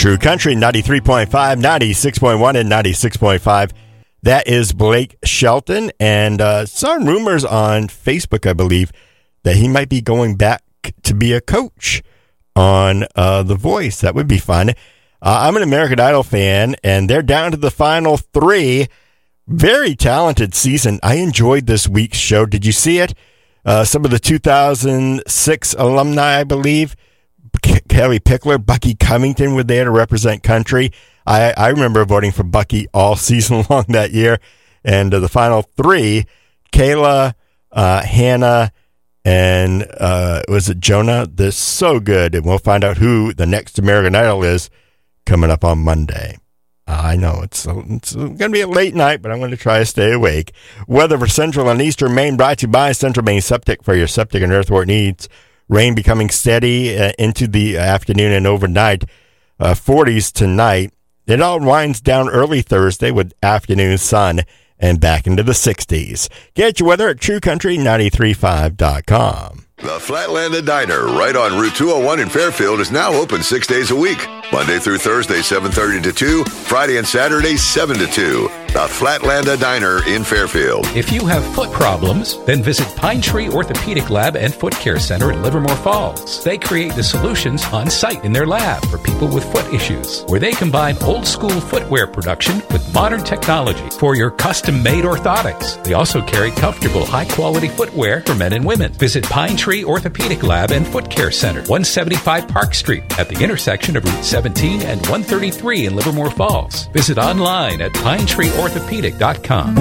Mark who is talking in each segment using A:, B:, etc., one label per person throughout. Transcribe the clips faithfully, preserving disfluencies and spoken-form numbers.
A: True Country, ninety-three point five, ninety-six point one, and ninety-six point five. That is Blake Shelton. And uh, some rumors on Facebook, I believe, that he might be going back to be a coach on uh, The Voice. That would be fun. Uh, I'm an American Idol fan, and they're down to the final three. Very talented season. I enjoyed this week's show. Did you see it? Uh, some of the two thousand six alumni, I believe. Kelly Pickler, Bucky Covington were there to represent country. I, I remember voting for Bucky all season long that year. And uh, the final three, Kayla, uh, Hannah, and uh, was it Jonah? They're so good. And we'll find out who the next American Idol is coming up on Monday. Uh, I know it's, it's going to be a late night, but I'm going to try to stay awake. Weather for Central and Eastern Maine brought to you by Central Maine Septic for your septic and earthwork needs. Rain becoming steady uh, into the afternoon and overnight. Uh, forties tonight. It all winds down early Thursday with afternoon sun and back into the sixties. Get your weather at true country nine three five dot com.
B: The Flatlander Diner, right on Route two oh one in Fairfield, is now open six days a week. Monday through Thursday, seven thirty to two. Friday and Saturday, seven to two. The Flatlander Diner in Fairfield.
C: If you have foot problems, then visit Pine Tree Orthopedic Lab and Foot Care Center in Livermore Falls. They create the solutions on site in their lab for people with foot issues, where they combine old school footwear production with modern technology for your custom-made orthotics. They also carry comfortable, high-quality footwear for men and women. Visit Pine Tree Orthopedic Lab and Foot Care Center, one seventy-five Park Street, at the intersection of Route seventeen and one thirty-three in Livermore Falls. Visit online at pine tree orthopedic dot com.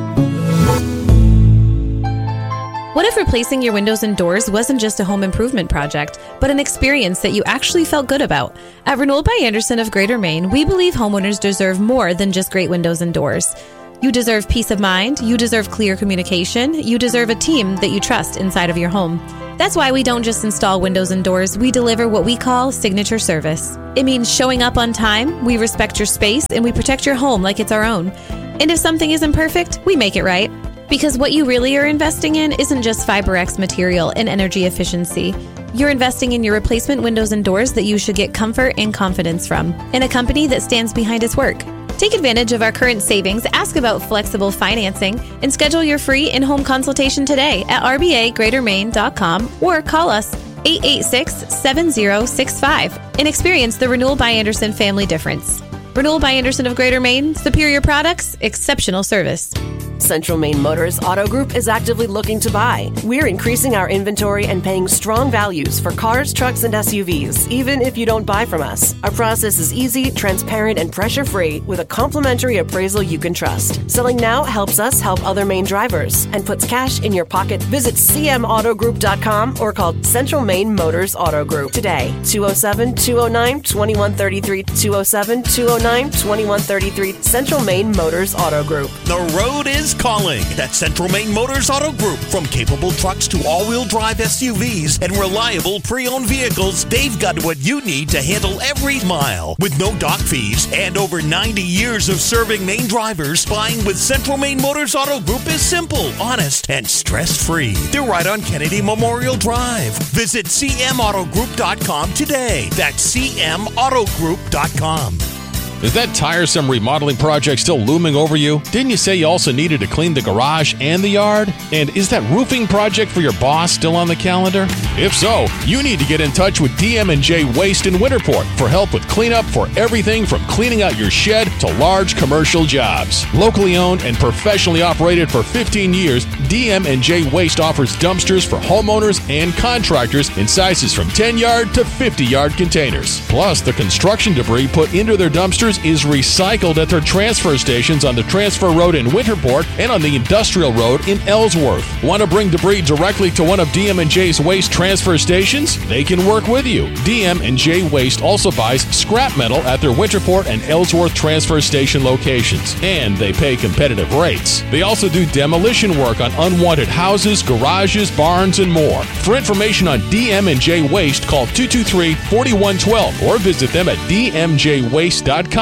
D: What if replacing your windows and doors wasn't just a home improvement project, but an experience that you actually felt good about? At Renewal by Anderson of Greater Maine, we believe homeowners deserve more than just great windows and doors. You deserve peace of mind, you deserve clear communication, you deserve a team that you trust inside of your home. That's why we don't just install windows and doors, we deliver what we call signature service. It means showing up on time, we respect your space, and we protect your home like it's our own. And if something isn't perfect, we make it right. Because what you really are investing in isn't just FiberX material and energy efficiency. You're investing in your replacement windows and doors that you should get comfort and confidence from, in a company that stands behind its work. Take advantage of our current savings, ask about flexible financing, and schedule your free in-home consultation today at r b a greater maine dot com or call us eight eight six, seven zero six five and experience the Renewal by Anderson family difference. Renewal by Anderson of Greater Maine, superior products, exceptional service.
E: Central Maine Motors Auto Group is actively looking to buy. We're increasing our inventory and paying strong values for cars, trucks, and S U Vs, even if you don't buy from us. Our process is easy, transparent, and pressure-free with a complimentary appraisal you can trust. Selling now helps us help other Maine drivers and puts cash in your pocket. Visit c m auto group dot com or call Central Maine Motors Auto Group today. two oh seven, two oh nine, two one three three, two oh seven, two oh nine, two one three three, Central Maine Motors Auto Group.
F: The road is calling. That's Central Maine Motors Auto Group. From capable trucks to all-wheel drive S U Vs and reliable pre-owned vehicles, they've got what you need to handle every mile. With no dock fees and over ninety years of serving Maine drivers, buying with Central Maine Motors Auto Group is simple, honest, and stress-free. They're right on Kennedy Memorial Drive. Visit c m auto group dot com today. That's c m auto group dot com.
G: Is that tiresome remodeling project still looming over you? Didn't you say you also needed to clean the garage and the yard? And is that roofing project for your boss still on the calendar? If so, you need to get in touch with D M and J Waste in Winterport for help with cleanup for everything from cleaning out your shed to large commercial jobs. Locally owned and professionally operated for fifteen years, D M and J Waste offers dumpsters for homeowners and contractors in sizes from ten yard to fifty yard containers. Plus, the construction debris put into their dumpsters is recycled at their transfer stations on the Transfer Road in Winterport and on the Industrial Road in Ellsworth. Want to bring debris directly to one of D M and J's waste transfer stations? They can work with you. D M and J Waste also buys scrap metal at their Winterport and Ellsworth transfer station locations, and they pay competitive rates. They also do demolition work on unwanted houses, garages, barns, and more. For information on D M and J Waste, call two two three, four one one two or visit them at d m j waste dot com.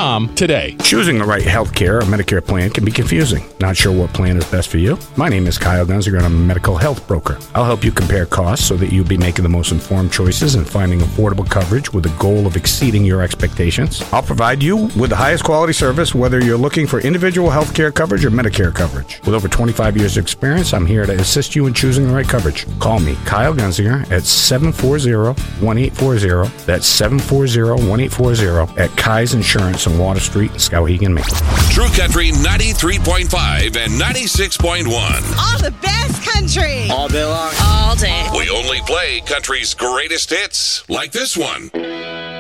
G: com today.
H: Choosing the right health care or Medicare plan can be confusing. Not sure what plan is best for you? My name is Kyle Gunziger, and I'm a medical health broker. I'll help you compare costs so that you'll be making the most informed choices and finding affordable coverage with the goal of exceeding your expectations. I'll provide you with the highest quality service, whether you're looking for individual health care coverage or Medicare coverage. With over twenty-five years of experience, I'm here to assist you in choosing the right coverage. Call me, Kyle Gunziger, at seven four zero, one eight four zero. That's seven four zero, one eight four zero at Kai's Insurance on Water Street in Skowhegan, Maine.
I: True Country ninety-three point five and ninety-six point one.
J: All the best country.
K: All day long.
J: All day.
I: We only play country's greatest hits, like this one.